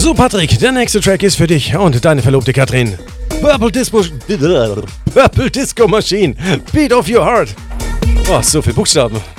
So, Patrick, der nächste Track ist für dich und deine Verlobte Katrin. Purple Disco Machine, Beat of Your Heart. Oh, so viele Buchstaben.